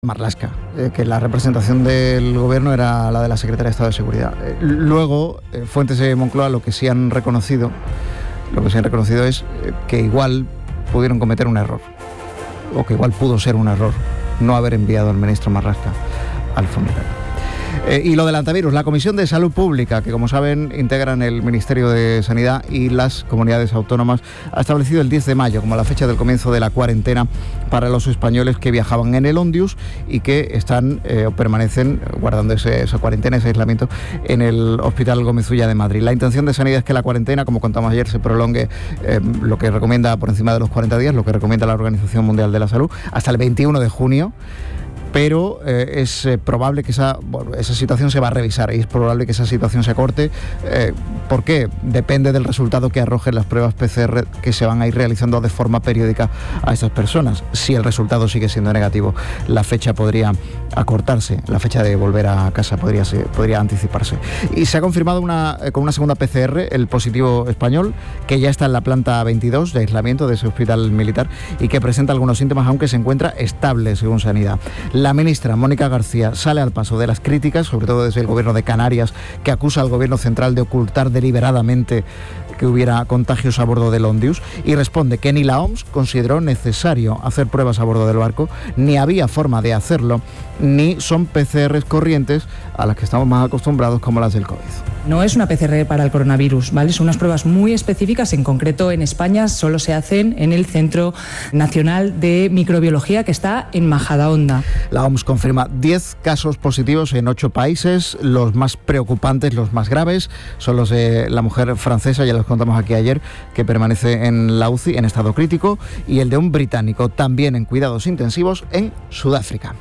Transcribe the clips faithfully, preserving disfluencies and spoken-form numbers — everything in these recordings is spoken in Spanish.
Marlaska, eh, que la representación del gobierno era la de la Secretaría de Estado de Seguridad. Eh, luego, eh, fuentes de Moncloa lo que sí han reconocido, lo que sí han reconocido es eh, que igual pudieron cometer un error, o que igual pudo ser un error no haber enviado al ministro Marlaska al funeral. Eh, y lo del antivirus, la Comisión de Salud Pública, que como saben integran el Ministerio de Sanidad y las comunidades autónomas, ha establecido el diez de mayo como la fecha del comienzo de la cuarentena para los españoles que viajaban en el Ondius y que están eh, o permanecen guardando ese, esa cuarentena, ese aislamiento en el Hospital Gómez Ulla de Madrid. La intención de Sanidad es que la cuarentena, como contamos ayer, se prolongue eh, lo que recomienda por encima de los cuarenta días, lo que recomienda la Organización Mundial de la Salud, hasta el veintiuno de junio. Pero eh, es eh, probable que esa, bueno, esa situación se va a revisar y es probable que esa situación se acorte. Eh, ¿Por qué? Depende del resultado que arrojen las pruebas P C R que se van a ir realizando de forma periódica a estas personas. Si el resultado sigue siendo negativo, la fecha podría acortarse, la fecha de volver a casa podría, ser, podría anticiparse. Y se ha confirmado una, eh, con una segunda P C R el positivo español, que ya está en la planta veintidós de aislamiento de ese hospital militar y que presenta algunos síntomas, aunque se encuentra estable, según Sanidad. La ministra Mónica García sale al paso de las críticas, sobre todo desde el gobierno de Canarias, que acusa al gobierno central de ocultar deliberadamente que hubiera contagios a bordo del Ondius, y responde que ni la O M S consideró necesario hacer pruebas a bordo del barco, ni había forma de hacerlo, ni son P C Rs corrientes a las que estamos más acostumbrados como las del COVID. No es una P C R para el coronavirus, ¿vale? Son unas pruebas muy específicas, en concreto en España solo se hacen en el Centro Nacional de Microbiología, que está en Majadahonda. La O M S confirma diez casos positivos en ocho países. Los más preocupantes, los más graves, son los de la mujer francesa, ya los contamos aquí ayer, que permanece en la U C I en estado crítico, y el de un británico, también en cuidados intensivos en Sudáfrica.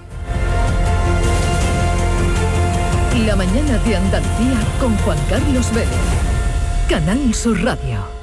La mañana de Andalucía con Juan Carlos Vélez. Canal Sur Radio.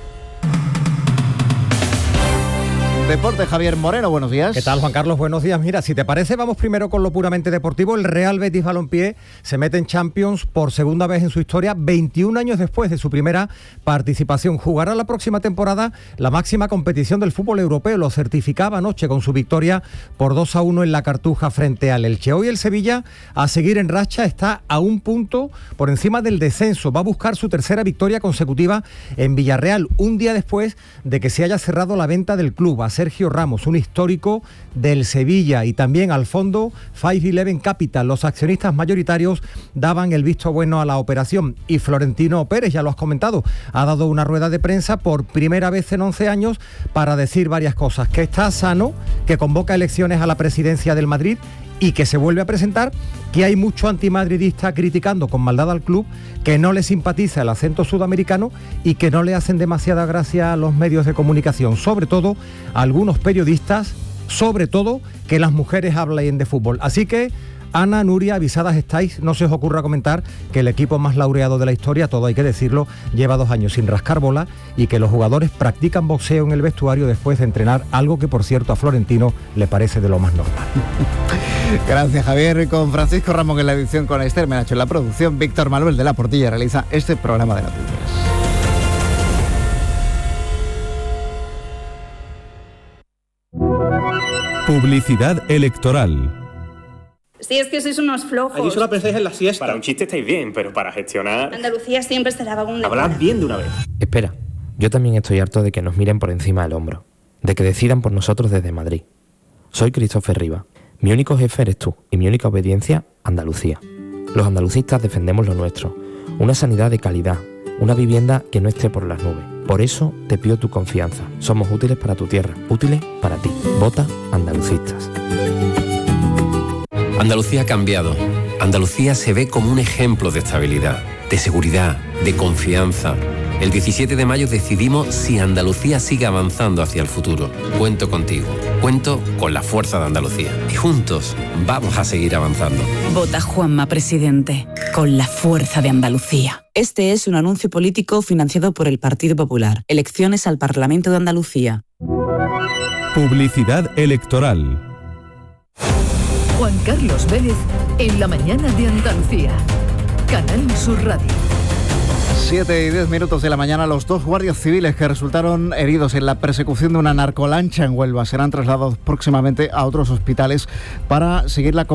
Deporte, Javier Moreno, buenos días. ¿Qué tal, Juan Carlos? Buenos días. Mira, si te parece, vamos primero con lo puramente deportivo. El Real Betis Balompié se mete en Champions por segunda vez en su historia, veintiún años después de su primera participación. Jugará la próxima temporada la máxima competición del fútbol europeo. Lo certificaba anoche con su victoria por dos a uno en la Cartuja frente al Elche. Hoy el Sevilla, a seguir en racha, está a un punto por encima del descenso. Va a buscar su tercera victoria consecutiva en Villarreal, un día después de que se haya cerrado la venta del club a Sergio Ramos, un histórico del Sevilla, y también al fondo cinco once Capital. Los accionistas mayoritarios daban el visto bueno a la operación, y Florentino Pérez, ya lo has comentado, ha dado una rueda de prensa por primera vez en once años para decir varias cosas: que está sano, que convoca elecciones a la presidencia del Madrid y que se vuelve a presentar, que hay mucho antimadridista criticando con maldad al club, que no le simpatiza el acento sudamericano y que no le hacen demasiada gracia a los medios de comunicación, sobre todo a algunos periodistas, sobre todo que las mujeres hablen de fútbol. Así que, Ana, Nuria, avisadas estáis, no se os ocurra comentar que el equipo más laureado de la historia, todo hay que decirlo, lleva dos años sin rascar bola, y que los jugadores practican boxeo en el vestuario después de entrenar, algo que por cierto a Florentino le parece de lo más normal. Gracias, Javier. Con Francisco Ramón en la edición, con Esther Menacho en la producción, Víctor Manuel de la Portilla realiza este programa de noticias. Publicidad electoral. Si es que sois unos flojos. Allí solo apreciáis en la siesta. Para un chiste estáis bien, pero para gestionar... Andalucía siempre será vagón de... Hablad bien de una vez. Espera, yo también estoy harto de que nos miren por encima del hombro, de que decidan por nosotros desde Madrid. Soy Christopher Riva. Mi único jefe eres tú y mi única obediencia, Andalucía. Los andalucistas defendemos lo nuestro, una sanidad de calidad, una vivienda que no esté por las nubes. Por eso te pido tu confianza. Somos útiles para tu tierra, útiles para ti. Vota Andalucistas. Andalucía ha cambiado. Andalucía se ve como un ejemplo de estabilidad, de seguridad, de confianza. El diecisiete de mayo decidimos si Andalucía sigue avanzando hacia el futuro. Cuento contigo. Cuento con la fuerza de Andalucía. Y juntos vamos a seguir avanzando. Vota Juanma Presidente, con la fuerza de Andalucía. Este es un anuncio político financiado por el Partido Popular. Elecciones al Parlamento de Andalucía. Publicidad electoral. Juan Carlos Vélez en la mañana de Andalucía. Canal Sur Radio. siete y diez minutos de la mañana, los dos guardias civiles que resultaron heridos en la persecución de una narcolancha en Huelva serán trasladados próximamente a otros hospitales para seguir la